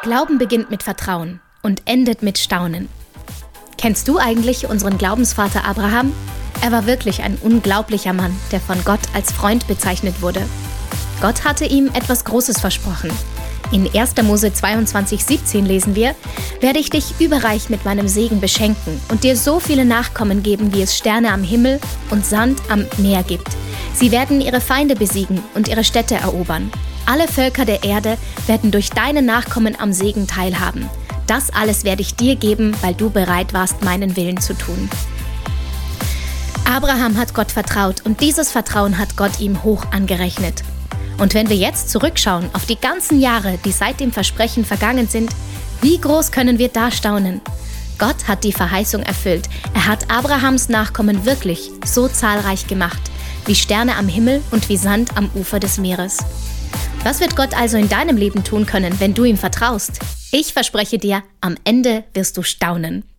Glauben beginnt mit Vertrauen und endet mit Staunen. Kennst du eigentlich unseren Glaubensvater Abraham? Er war wirklich ein unglaublicher Mann, der von Gott als Freund bezeichnet wurde. Gott hatte ihm etwas Großes versprochen. In 1. Mose 22,17 lesen wir: Werde ich dich überreich mit meinem Segen beschenken und dir so viele Nachkommen geben, wie es Sterne am Himmel und Sand am Meer gibt. Sie werden ihre Feinde besiegen und ihre Städte erobern. Alle Völker der Erde werden durch deine Nachkommen am Segen teilhaben. Das alles werde ich dir geben, weil du bereit warst, meinen Willen zu tun. Abraham hat Gott vertraut und dieses Vertrauen hat Gott ihm hoch angerechnet. Und wenn wir jetzt zurückschauen auf die ganzen Jahre, die seit dem Versprechen vergangen sind, wie groß können wir da staunen? Gott hat die Verheißung erfüllt. Er hat Abrahams Nachkommen wirklich so zahlreich gemacht, wie Sterne am Himmel und wie Sand am Ufer des Meeres. Was wird Gott also in deinem Leben tun können, wenn du ihm vertraust? Ich verspreche dir, am Ende wirst du staunen.